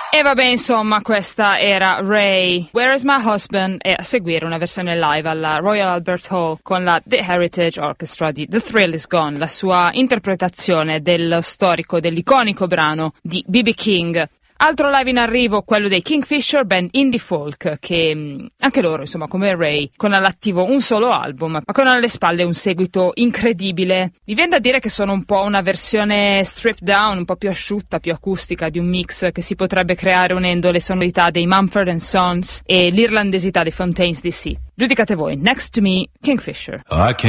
E vabbè, insomma, questa era Ray, Where is My Husband, e a seguire una versione live alla Royal Albert Hall con la The Heritage Orchestra di The Thrill Is Gone, la sua interpretazione dell'iconico brano di B.B. King. Altro live in arrivo, quello dei Kingfisher, band indie folk, che anche loro, insomma, come Ray, con all'attivo un solo album, ma con alle spalle un seguito incredibile. Mi viene da dire che sono un po' una versione stripped down, un po' più asciutta, più acustica di un mix che si potrebbe creare unendo le sonorità dei Mumford & Sons e l'irlandesità dei Fontaines DC. Giudicate voi. Next to Me, Kingfisher.